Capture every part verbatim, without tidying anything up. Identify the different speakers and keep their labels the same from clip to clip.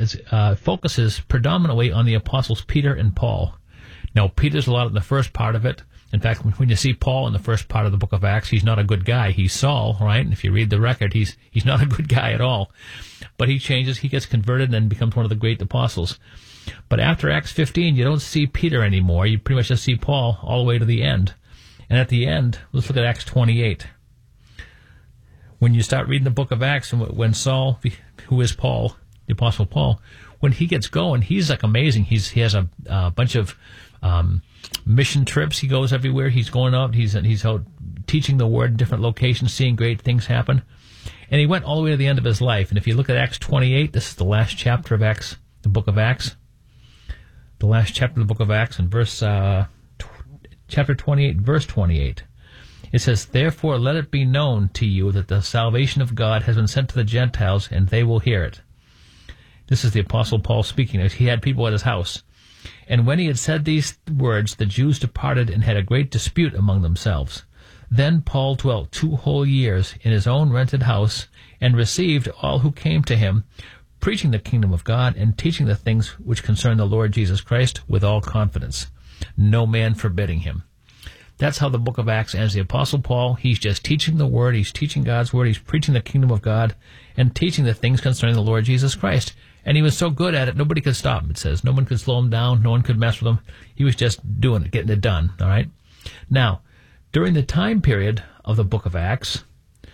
Speaker 1: is, uh, focuses predominantly on the apostles Peter and Paul. Now, Peter's a lot in the first part of it. In fact, when you see Paul in the first part of the book of Acts, he's not a good guy. He's Saul, right? And if you read the record, he's he's not a good guy at all. But he changes, he gets converted, and becomes one of the great apostles. But after Acts fifteen, you don't see Peter anymore. You pretty much just see Paul all the way to the end. And at the end, let's look at Acts twenty-eight. When you start reading the book of Acts, and when Saul, who is Paul, the apostle Paul, when he gets going, he's like amazing. He's he has a, a bunch of um, mission trips. He goes everywhere. He's going out. He's he's out teaching the word in different locations, seeing great things happen. And he went all the way to the end of his life. And if you look at Acts twenty-eight, this is the last chapter of Acts, the book of Acts. The last chapter of the book of Acts, in verse uh, t- chapter twenty-eight, verse twenty-eight. It says, "Therefore let it be known to you that the salvation of God has been sent to the Gentiles, and they will hear it." This is the Apostle Paul speaking. He had people at his house. "And when he had said these words, the Jews departed and had a great dispute among themselves. Then Paul dwelt two whole years in his own rented house, and received all who came to him, preaching the kingdom of God and teaching the things which concern the Lord Jesus Christ with all confidence, no man forbidding him." That's how the book of Acts ends. The Apostle Paul, he's just teaching the word, he's teaching God's word, he's preaching the kingdom of God, and teaching the things concerning the Lord Jesus Christ. And he was so good at it, nobody could stop him, it says. No one could slow him down, no one could mess with him. He was just doing it, getting it done, all right? Now, during the time period of the book of Acts,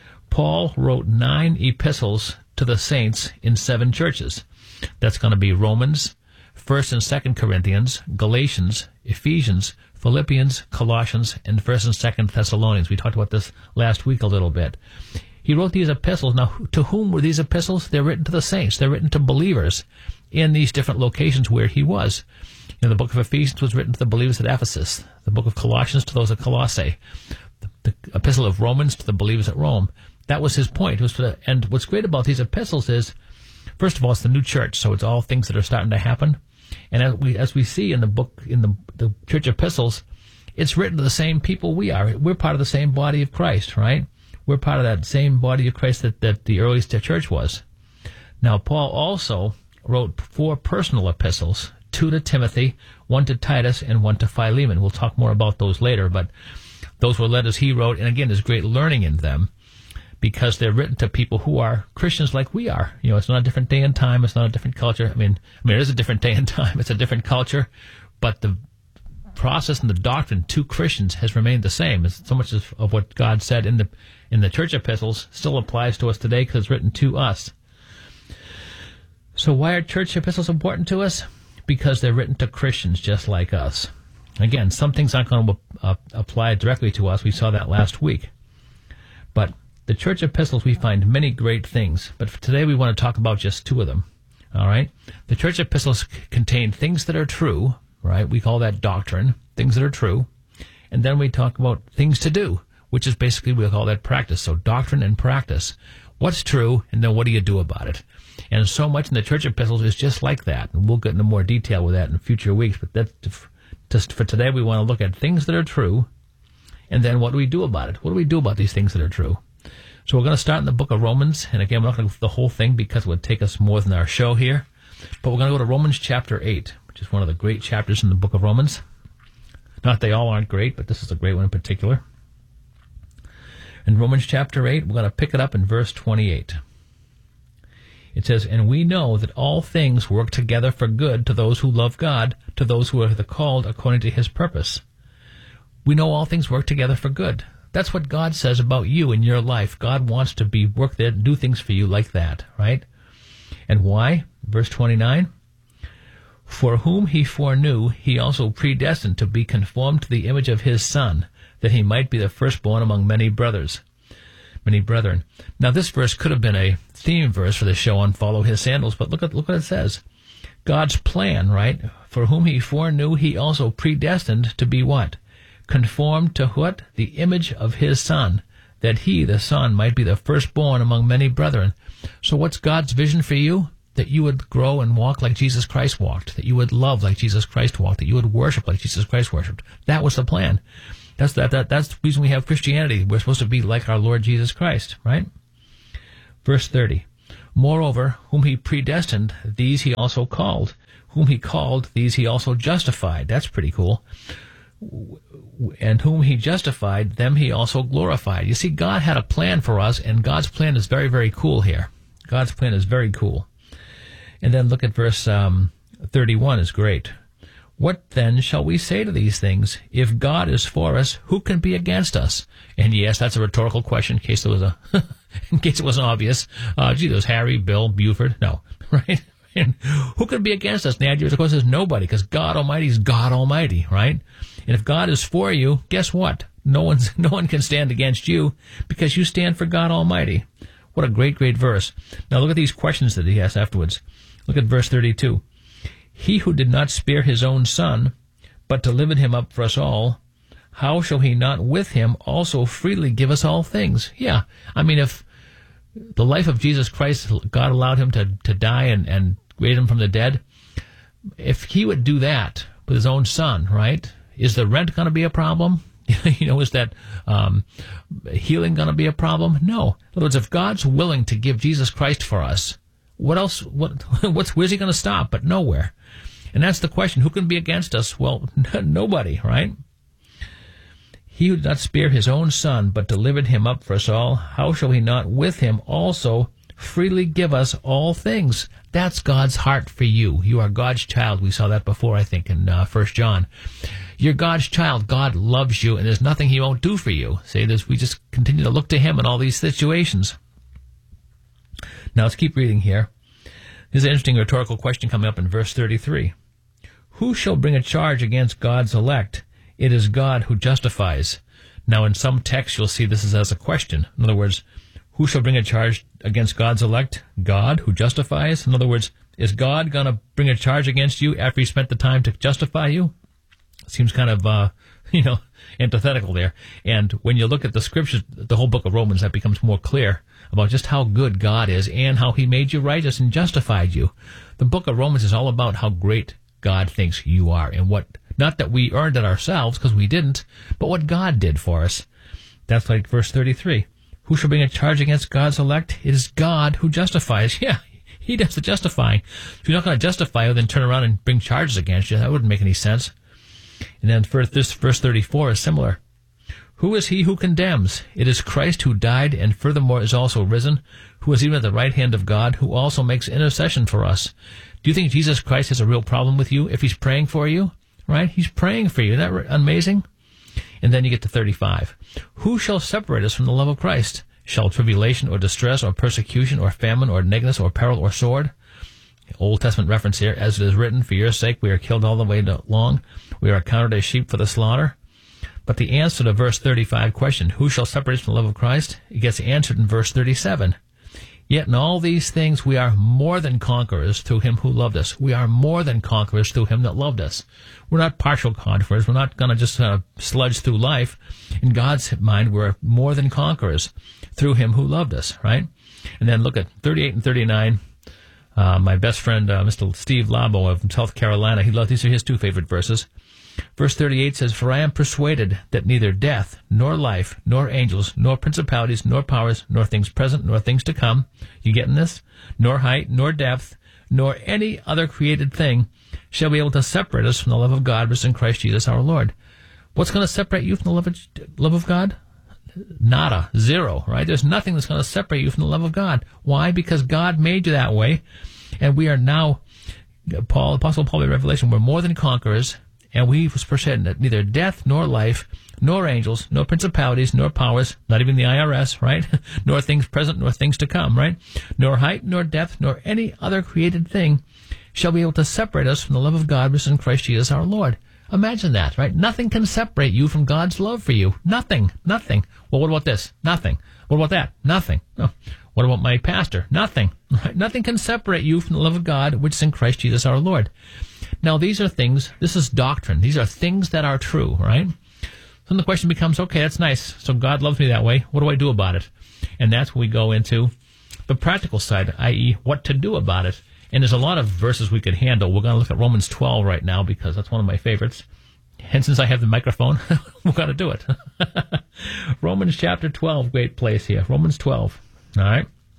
Speaker 1: Paul wrote nine epistles to the saints in seven churches. That's going to be Romans, First and Second Corinthians, Galatians, Ephesians, Philippians, Colossians, and First and Second Thessalonians. We talked about this last week a little bit. He wrote these epistles. Now, to whom were these epistles? They're written to the saints. They're written to believers in these different locations where he was. You know, the book of Ephesians was written to the believers at Ephesus. The book of Colossians to those at Colossae. The, the epistle of Romans to the believers at Rome. That was his point. It was to, and what's great about these epistles is, first of all, it's the new church, so it's all things that are starting to happen. And as we, as we see in the book, in the, the church epistles, it's written to the same people we are. We're part of the same body of Christ, right? We're part of that same body of Christ that, that the earliest church was. Now, Paul also wrote four personal epistles, two to Timothy, one to Titus, and one to Philemon. We'll talk more about those later, but those were letters he wrote, and again, there's great learning in them, because they're written to people who are Christians like we are. You know, it's not a different day and time. It's not a different culture. I mean, I mean, it is a different day and time. It's a different culture, but the process and the doctrine to Christians has remained the same. It's so much of, of what God said in the in the church epistles still applies to us today because it's written to us. So why are church epistles important to us? Because they're written to Christians just like us. Again, some things aren't going to uh, apply directly to us. We saw that last week. But the church epistles, we find many great things, but for today we want to talk about just two of them, all right? The church epistles c- contain things that are true, right? We call that doctrine, things that are true, and then we talk about things to do, which is basically, we'll call that practice, so doctrine and practice. What's true, and then what do you do about it? And so much in the church epistles is just like that, and we'll get into more detail with that in future weeks, but that, just for today we want to look at things that are true, and then what do we do about it? What do we do about these things that are true? So we're going to start in the book of Romans, and again, we're not going to go through the whole thing because it would take us more than our show here, but we're going to go to Romans chapter eight, which is one of the great chapters in the book of Romans. Not they all aren't great, but this is a great one in particular. In Romans chapter eight, we're going to pick it up in verse twenty-eight. It says, "And we know that all things work together for good to those who love God, to those who are the called according to his purpose." We know all things work together for good. That's what God says about you in your life. God wants to be work there, do things for you like that, right? And why? Verse twenty-nine, "For whom he foreknew, he also predestined to be conformed to the image of his Son, that he might be the firstborn among many brothers." Many brethren. Now this verse could have been a theme verse for the show on Follow His Sandals, but look at look what it says. God's plan, right? "For whom he foreknew, he also predestined to be" what? "Conformed to" what? "The image of his Son, that he, the Son, might be the firstborn among many brethren." So what's God's vision for you? That you would grow and walk like Jesus Christ walked, that you would love like Jesus Christ walked, that you would worship like Jesus Christ worshipped. That was the plan. That's that, that that's the reason we have Christianity. We're supposed to be like our Lord Jesus Christ, right? Verse thirty, Moreover, whom he predestined, these he also called. Whom he called, these he also justified. That's pretty cool. And whom he justified, them he also glorified. You see, God had a plan for us, and God's plan is very, very cool here. God's plan is very cool. And then look at verse um, thirty-one is great. What then shall we say to these things? If God is for us, who can be against us? And yes, that's a rhetorical question in case there was a, in case it wasn't obvious. Uh, gee, there's Harry, Bill, Buford. No, right? And who can be against us? And the idea, of course, is nobody, because God Almighty is God Almighty, right? And if God is for you, guess what? No one's, no one can stand against you, because you stand for God Almighty. What a great, great verse. Now look at these questions that he asks afterwards. Look at verse thirty-two. He who did not spare his own son, but delivered him up for us all, how shall he not with him also freely give us all things? Yeah, I mean, if the life of Jesus Christ, God allowed him to, to die and, and raise him from the dead, if he would do that with his own son, right, is the rent going to be a problem? You know, is that um, healing going to be a problem? No. In other words, if God's willing to give Jesus Christ for us, what else? What? What's? Where's he going to stop? But nowhere. And that's the question. Who can be against us? Well, nobody, right? He who did not spare his own son, but delivered him up for us all, how shall he not with him also freely give us all things? That's God's heart for you. You are God's child. We saw that before, I think, in uh, First John. You're God's child. God loves you, and there's nothing he won't do for you. See, this, we just continue to look to him in all these situations. Now, let's keep reading here. There's an interesting rhetorical question coming up in verse thirty-three. Who shall bring a charge against God's elect? It is God who justifies. Now, in some texts, you'll see this is as a question. In other words, who shall bring a charge against God's elect? God who justifies. In other words, is God going to bring a charge against you after he spent the time to justify you? Seems kind of, uh, you know, antithetical there. And when you look at the scriptures, the whole book of Romans, that becomes more clear about just how good God is and how he made you righteous and justified you. The book of Romans is all about how great God thinks you are, and what, not that we earned it ourselves, because we didn't, but what God did for us. That's like verse thirty-three. Who shall bring a charge against God's elect? It is God who justifies. Yeah, he does the justifying. If you're not going to justify you, then turn around and bring charges against you. That wouldn't make any sense. And then for this verse thirty-four is similar. Who is he who condemns? It is Christ who died and furthermore is also risen, who is even at the right hand of God, who also makes intercession for us. Do you think Jesus Christ has a real problem with you if he's praying for you? Right? He's praying for you. Isn't that amazing? And then you get to thirty-five. Who shall separate us from the love of Christ? Shall tribulation or distress or persecution or famine or nakedness or peril or sword? Old Testament reference here. As it is written, for your sake we are killed all the way long. We are accounted as sheep for the slaughter. But the answer to verse thirty-five question, who shall separate us from the love of Christ? It gets answered in verse thirty-seven. Yet in all these things we are more than conquerors through him who loved us. We are more than conquerors through him that loved us. We're not partial conquerors. We're not going to just uh, sludge through life. In God's mind, we're more than conquerors through him who loved us, right? And then look at thirty-eight and thirty-nine. Uh, my best friend, uh, Mister Steve Labo of South Carolina, he loved, these are his two favorite verses. Verse thirty-eight says, for I am persuaded that neither death, nor life, nor angels, nor principalities, nor powers, nor things present, nor things to come, you getting this? Nor height, nor depth, nor any other created thing shall be able to separate us from the love of God which is in Christ Jesus our Lord. What's going to separate you from the love of, love of God? Nada. Zero, right? There's nothing that's going to separate you from the love of God. Why? Because God made you that way, and we are now, Paul, Apostle Paul in Revelation, we're more than conquerors. And we was persuaded that neither death, nor life, nor angels, nor principalities, nor powers, not even the I R S, right? Nor things present, nor things to come, right? Nor height, nor depth, nor any other created thing shall be able to separate us from the love of God which is in Christ Jesus our Lord. Imagine that, right? Nothing can separate you from God's love for you. Nothing. Nothing. Well, what about this? Nothing. What about that? Nothing. Oh, what about my pastor? Nothing. Right? Nothing can separate you from the love of God which is in Christ Jesus our Lord. Now, these are things, this is doctrine. These are things that are true, right? So the question becomes, okay, that's nice. So God loves me that way. What do I do about it? And that's when we go into the practical side, that is what to do about it. And there's a lot of verses we could handle. We're going to look at Romans twelve right now because that's one of my favorites. And since I have the microphone, we're going to do it. Romans chapter twelve, great place here. Romans twelve, all right?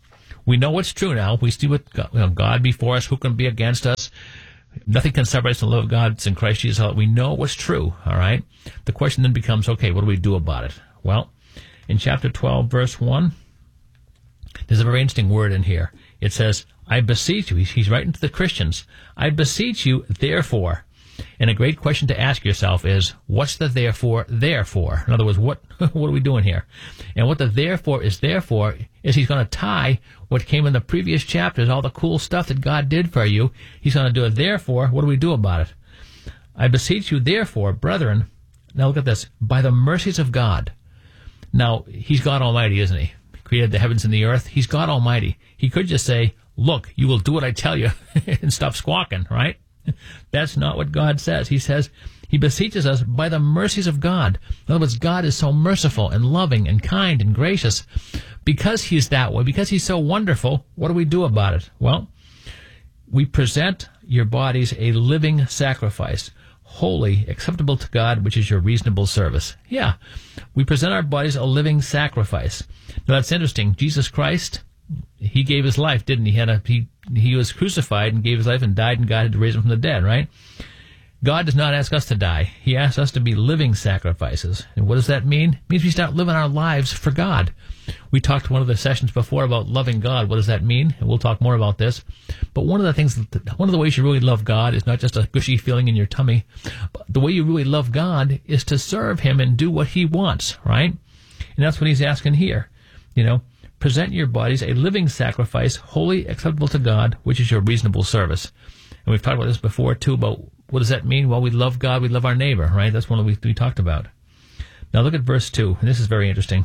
Speaker 1: We know it's true now. We see what God, you know, God before us, who can be against us? Nothing can separate us from the love of God. It's in Christ Jesus. We know what's true, all right? The question then becomes, okay, what do we do about it? Well, in chapter twelve, verse one, there's a very interesting word in here. It says, I beseech you. He's, he's writing to the Christians. I beseech you, therefore. And a great question to ask yourself is, what's the therefore there for? In other words, what what are we doing here? And what the therefore is there for is he's going to tie what came in the previous chapters, all the cool stuff that God did for you. He's going to do a therefore. What do we do about it? I beseech you, therefore, brethren. Now look at this. By the mercies of God. Now, he's God Almighty, isn't he? He created the heavens and the earth. He's God Almighty. He could just say, look, you will do what I tell you and stop squawking, right? That's not what God says. He says, he beseeches us by the mercies of God. In other words, God is so merciful and loving and kind and gracious. Because he's that way, because he's so wonderful, what do we do about it? Well, we present your bodies a living sacrifice, holy, acceptable to God, which is your reasonable service. Yeah, we present our bodies a living sacrifice. Now, that's interesting. Jesus Christ, he gave his life, didn't he? He had a, he, he was crucified and gave his life and died, and God had to raise him from the dead, right? God does not ask us to die. He asks us to be living sacrifices. And what does that mean? It means we start living our lives for God. We talked one of the sessions before about loving God. What does that mean? And we'll talk more about this. But one of the things, one of the ways you really love God is not just a gushy feeling in your tummy. But the way you really love God is to serve him and do what he wants, right? And that's what he's asking here. You know, present your bodies a living sacrifice, wholly acceptable to God, which is your reasonable service. And we've talked about this before, too, about what does that mean? Well, we love God, we love our neighbor, right? That's one that we, we talked about. Now look at verse two, and this is very interesting.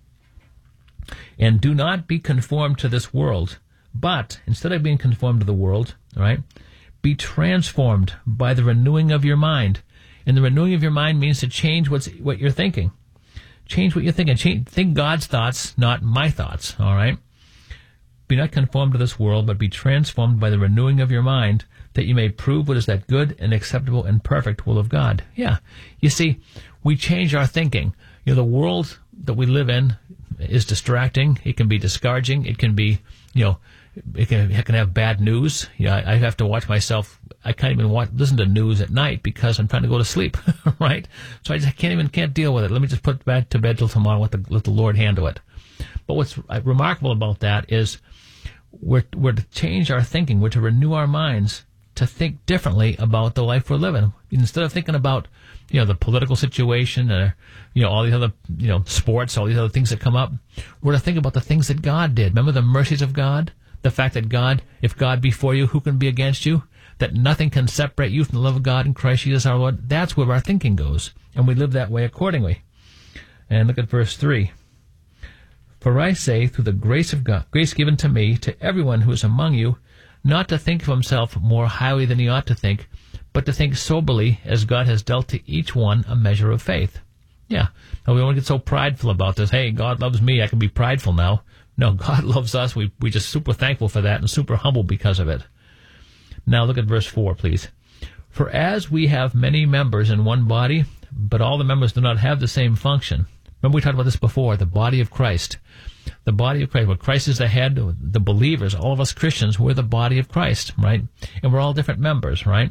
Speaker 1: And do not be conformed to this world, but instead of being conformed to the world, right, be transformed by the renewing of your mind. And the renewing of your mind means to change what's what you're thinking. Change what you're thinking. Change, think God's thoughts, not my thoughts, all right? Be not conformed to this world, but be transformed by the renewing of your mind, that you may prove what is that good and acceptable and perfect will of God. Yeah. You see, we change our thinking. You know, the world that we live in is distracting. It can be discouraging. It can be, you know, it can, it can have bad news. You know, I, I have to watch myself. I can't even watch, listen to news at night because I'm trying to go to sleep, right? So I just can't even, can't deal with it. Let me just put it back to bed till tomorrow. Let the, let the Lord handle it. But what's remarkable about that is we're, we're to change our thinking. We're to renew our minds to think differently about the life we're living. Instead of thinking about, you know, the political situation, or, you know, all these other, you know, sports, all these other things that come up, we're to think about the things that God did. Remember the mercies of God? The fact that God, if God be for you, who can be against you? That nothing can separate you from the love of God in Christ Jesus our Lord. That's where our thinking goes. And we live that way accordingly. And look at verse three. For I say, through the grace of God, grace given to me, to everyone who is among you, not to think of himself more highly than he ought to think, but to think soberly, as God has dealt to each one a measure of faith. Yeah. Now, we don't get so prideful about this. Hey, God loves me, I can be prideful now. No, God loves us. We, we're just super thankful for that and super humble because of it. Now, look at verse four, please. For as we have many members in one body, but all the members do not have the same function. Remember we talked about this before, the body of Christ. The body of Christ, where Christ is the head, the believers, all of us Christians, we're the body of Christ, right? And we're all different members, right?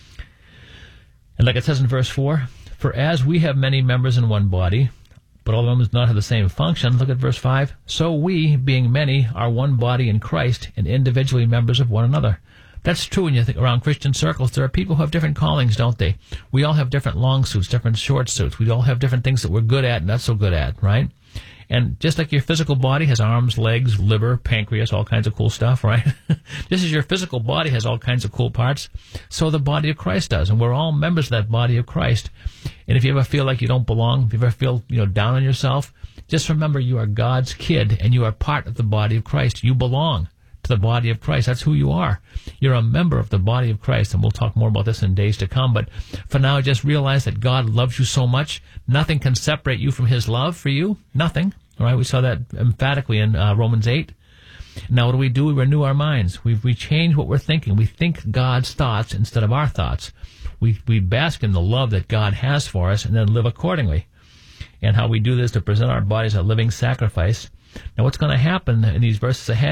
Speaker 1: And like it says in verse four, for as we have many members in one body, but all the members do not have the same function, look at verse five, so we, being many, are one body in Christ and individually members of one another. That's true when you think around Christian circles. There are people who have different callings, don't they? We all have different long suits, different short suits. We all have different things that we're good at and not so good at, right? And just like your physical body has arms, legs, liver, pancreas, all kinds of cool stuff, right? Just as your physical body has all kinds of cool parts, so the body of Christ does. And we're all members of that body of Christ. And if you ever feel like you don't belong, if you ever feel, you know, down on yourself, just remember you are God's kid and you are part of the body of Christ. You belong to the body of Christ. That's who you are. You're a member of the body of Christ, and we'll talk more about this in days to come. But for now, just realize that God loves you so much. Nothing can separate you from his love for you. Nothing. All right, we saw that emphatically in uh, Romans eight. Now, what do we do? We renew our minds. We we change what we're thinking. We think God's thoughts instead of our thoughts. We we bask in the love that God has for us and then live accordingly. And how we do this to present our bodies a living sacrifice. Now, what's going to happen in these verses ahead?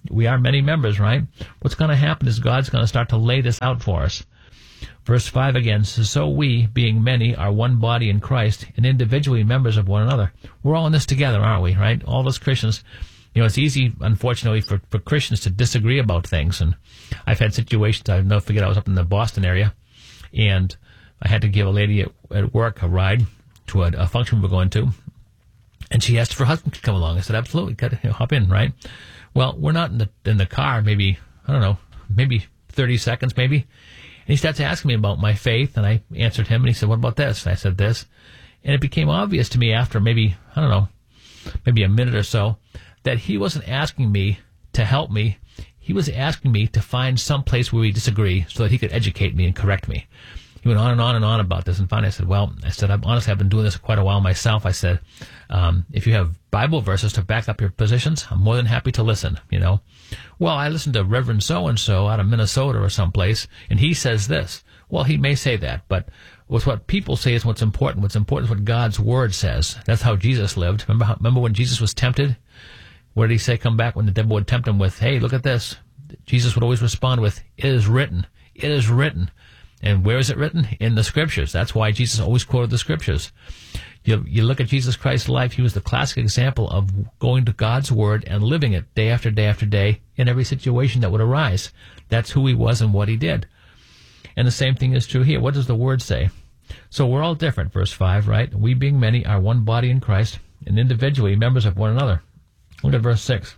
Speaker 1: We are many members, right? What's going to happen is God's going to start to lay this out for us. Verse five again says, so we, being many, are one body in Christ, and individually members of one another. We're all in this together, aren't we, right? All of us Christians. You know, it's easy, unfortunately, for, for Christians to disagree about things. And I've had situations, I'll never forget, I was up in the Boston area, and I had to give a lady at, at work a ride to a, a function we were going to. And she asked if her husband could come along. I said, absolutely, got to, you know, hop in, right? Well, we're not in the in the car, maybe, I don't know, maybe thirty seconds, maybe. And he starts asking me about my faith, and I answered him, and he said, what about this? And I said this. And it became obvious to me after maybe, I don't know, maybe a minute or so, that he wasn't asking me to help me. He was asking me to find some place where we disagree so that he could educate me and correct me. He went on and on and on about this, and finally I said, well, I said, I'm, honestly, I've been doing this quite a while myself. I said, um, if you have Bible verses to back up your positions, I'm more than happy to listen, you know. Well, I listened to Reverend so-and-so out of Minnesota or someplace, and he says this. Well, he may say that, but with what people say is what's important. What's important is what God's Word says. That's how Jesus lived. Remember, how, remember when Jesus was tempted? What did he say? Come back when the devil would tempt him with, hey, look at this. Jesus would always respond with, it is written. It is written. And where is it written? In the Scriptures. That's why Jesus always quoted the Scriptures. You, you look at Jesus Christ's life, he was the classic example of going to God's Word and living it day after day after day in every situation that would arise. That's who he was and what he did. And the same thing is true here. What does the Word say? So we're all different, verse five, right? We being many are one body in Christ, and individually members of one another. Look at verse six.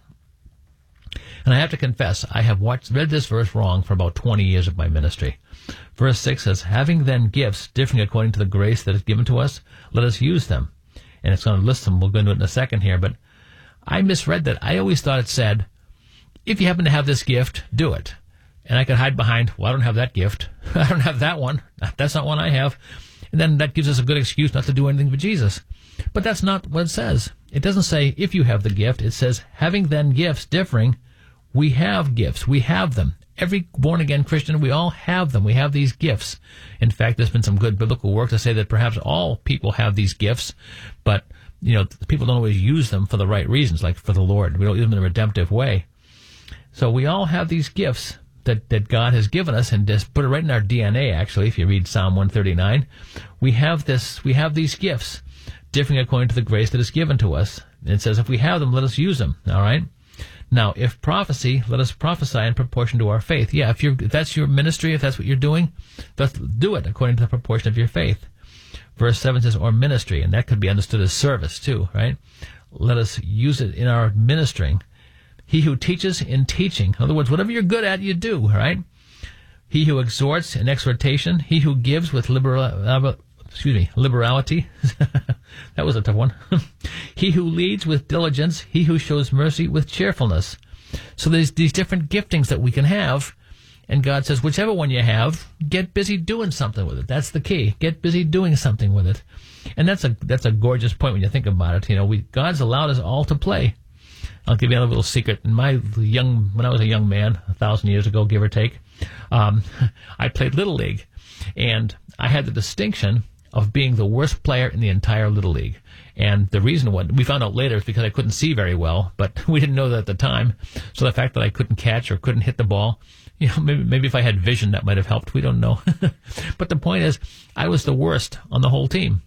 Speaker 1: And I have to confess, I have watched, read this verse wrong for about twenty years of my ministry. Verse six says, having then gifts differing according to the grace that is given to us, let us use them. And it's going to list them. We'll go into it in a second here. But I misread that. I always thought it said, if you happen to have this gift, do it. And I could hide behind, well, I don't have that gift. I don't have that one. That's not one I have. And then that gives us a good excuse not to do anything for Jesus. But that's not what it says. It doesn't say if you have the gift. It says, having then gifts differing, we have gifts. We have them. Every born-again Christian, we all have them. We have these gifts. In fact, there's been some good biblical work to say that perhaps all people have these gifts, but, you know, people don't always use them for the right reasons, like for the Lord. We don't use them in a redemptive way. So we all have these gifts that, that God has given us, and just put it right in our D N A, actually, if you read Psalm one thirty-nine. We have this, we have these gifts, differing according to the grace that is given to us. And it says, if we have them, let us use them, all right? Now, if prophecy, let us prophesy in proportion to our faith. Yeah, if, you're, if that's your ministry, if that's what you're doing, do it according to the proportion of your faith. Verse seven says, or ministry, and that could be understood as service too, right? Let us use it in our ministering. He who teaches in teaching. In other words, whatever you're good at, you do, right? He who exhorts in exhortation. He who gives with liberal, excuse me, liberality. That was a tough one. He who leads with diligence. He who shows mercy with cheerfulness. So there's these different giftings that we can have. And God says, whichever one you have, get busy doing something with it. That's the key. Get busy doing something with it. And that's a that's a gorgeous point when you think about it. You know, we God's allowed us all to play. I'll give you another little secret. In my young, when I was a young man, a thousand years ago, give or take, um, I played Little League. And I had the distinction of being the worst player in the entire Little League. And the reason what we found out later is because I couldn't see very well, but we didn't know that at the time. So the fact that I couldn't catch or couldn't hit the ball, you know, maybe, maybe if I had vision, that might have helped. We don't know. But the point is, I was the worst on the whole team.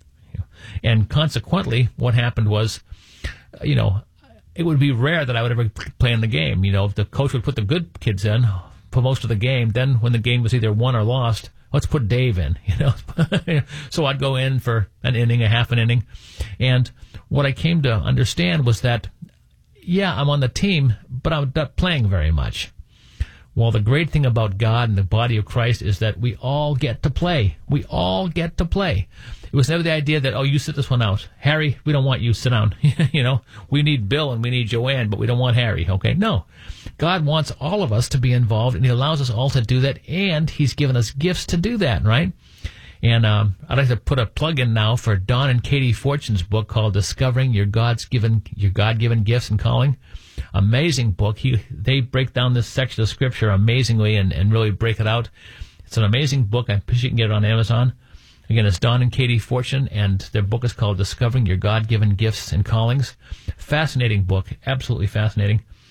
Speaker 1: And consequently, what happened was, you know, it would be rare that I would ever play in the game. You know, if the coach would put the good kids in for most of the game, then when the game was either won or lost, let's put Dave in, you know. So I'd go in for an inning, a half an inning. And what I came to understand was that, yeah, I'm on the team, but I'm not playing very much. Well, the great thing about God and the body of Christ is that we all get to play. We all get to play. It was never the idea that, oh, you sit this one out. Harry, we don't want you. Sit down. You know, we need Bill and we need Joanne, but we don't want Harry. Okay? No. God wants all of us to be involved, and he allows us all to do that, and he's given us gifts to do that, right? And um, I'd like to put a plug in now for Don and Katie Fortune's book called Discovering Your God's Given, Your God-Given Gifts and Calling. Amazing book. He, they break down this section of Scripture amazingly and, and really break it out. It's an amazing book. I wish you can get it on Amazon. Again, it's Don and Katie Fortune, and their book is called Discovering Your God-Given Gifts and Callings. Fascinating book. Absolutely fascinating.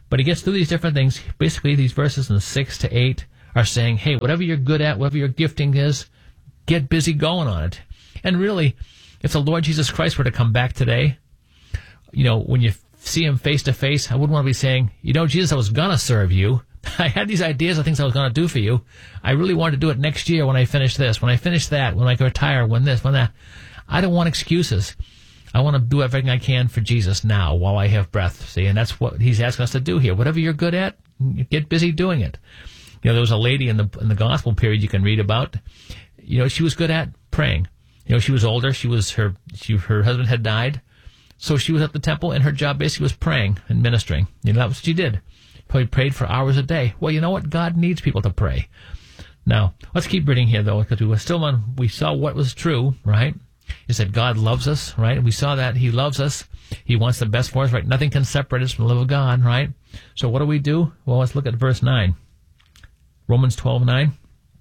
Speaker 1: But he gets through these different things. Basically, these verses in six to eight are saying, hey, whatever you're good at, whatever your gifting is, get busy going on it. And really, if the Lord Jesus Christ were to come back today, you know, when you see him face to face, I wouldn't want to be saying, you know, Jesus, I was going to serve you. I had these ideas of things I was going to do for you. I really wanted to do it next year when I finish this, when I finish that, when I retire, when this, when that. I don't want excuses. I want to do everything I can for Jesus now while I have breath, see, and that's what he's asking us to do here. Whatever you're good at, get busy doing it. You know, there was a lady in the in the gospel period you can read about. You know, she was good at praying. You know, she was older. She was her she, her husband had died, so she was at the temple, and her job basically was praying and ministering. You know, that was what she did. Probably prayed for hours a day. Well, you know what? God needs people to pray. Now, let's keep reading here, though, because we were still on. We saw what was true, right? Is that God loves us, right? We saw that He loves us. He wants the best for us, right? Nothing can separate us from the love of God, right? So what do we do? Well, let's look at verse nine. Romans twelve nine.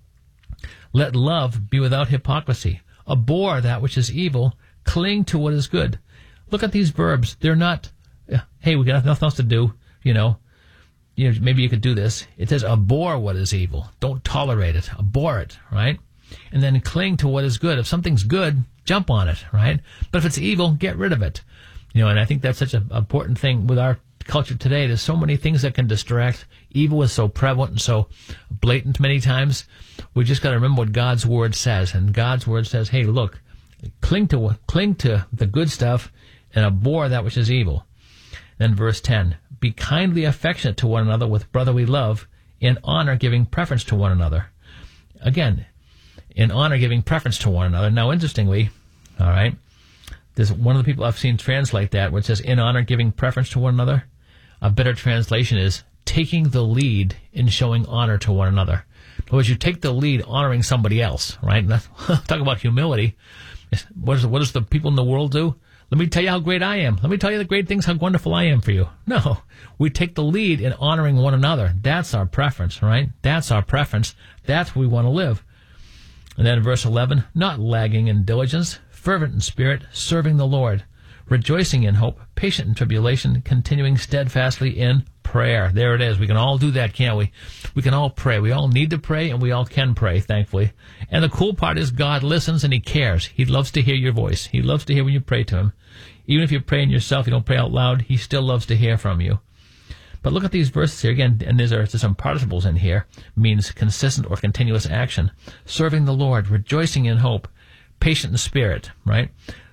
Speaker 1: Let love be without hypocrisy. Abhor that which is evil. Cling to what is good. Look at these verbs. They're not, hey, we got nothing else to do, you know. You know, maybe you could do this. It says abhor what is evil. Don't tolerate it. Abhor it, right? And then cling to what is good. If something's good, jump on it, right? But if it's evil, get rid of it. You know, and I think that's such an important thing with our culture today. There's so many things that can distract. Evil is so prevalent and so blatant many times. We just got to remember what God's Word says. And God's Word says, hey, look, cling to cling to the good stuff and abhor that which is evil. Then verse ten, be kindly affectionate to one another with brotherly love, in honor giving preference to one another. Again, in honor giving preference to one another. Now, interestingly, all right, there's one of the people I've seen translate that where it says in honor giving preference to one another. A better translation is taking the lead in showing honor to one another. In other words, you take the lead honoring somebody else, right? Talk about humility. What, is, what does the people in the world do? Let me tell you how great I am. Let me tell you the great things, how wonderful I am for you. No, we take the lead in honoring one another. That's our preference, right? That's our preference. That's where we want to live. And then verse eleven, not lagging in diligence, fervent in spirit, serving the Lord, rejoicing in hope, patient in tribulation, continuing steadfastly in prayer. There it is. We can all do that, can't we? We can all pray. We all need to pray, and we all can pray, thankfully. And the cool part is God listens and He cares. He loves to hear your voice. He loves to hear when you pray to Him. Even if you're praying yourself, you don't pray out loud, He still loves to hear from you. But look at these verses here again, and there's, there's some participles in here. Means consistent or continuous action. Serving the Lord, rejoicing in hope, patient in spirit, right?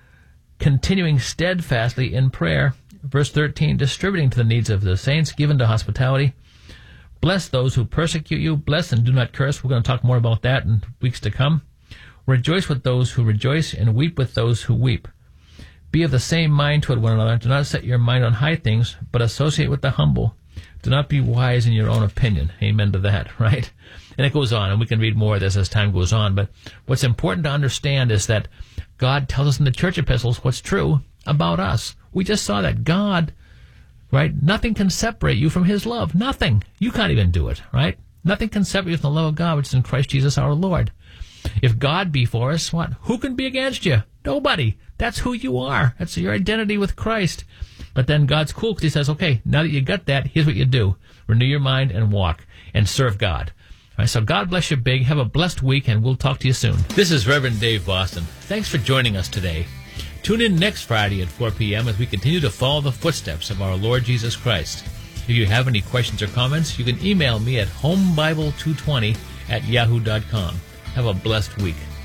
Speaker 1: Continuing steadfastly in prayer. Verse thirteen, distributing to the needs of the saints, given to hospitality. Bless those who persecute you. Bless and do not curse. We're going to talk more about that in weeks to come. Rejoice with those who rejoice, and weep with those who weep. Be of the same mind toward one another. Do not set your mind on high things, but associate with the humble. Do not be wise in your own opinion. Amen to that, right? And it goes on, and we can read more of this as time goes on. But what's important to understand is that God tells us in the church epistles what's true about us. We just saw that God, right? Nothing can separate you from His love. Nothing. You can't even do it, right? Nothing can separate you from the love of God, which is in Christ Jesus our Lord. If God be for us, what? Who can be against you? Nobody. That's who you are. That's your identity with Christ. But then God's cool because He says, okay, now that you got that, here's what you do. Renew your mind and walk and serve God. All right, so God bless you big. Have a blessed week, and we'll talk to you soon. This is Reverend Dave Boston. Thanks for joining us today. Tune in next Friday at four p.m. as we continue to follow the footsteps of our Lord Jesus Christ. If you have any questions or comments, you can email me at homebible two twenty at yahoo dot com. Have a blessed week.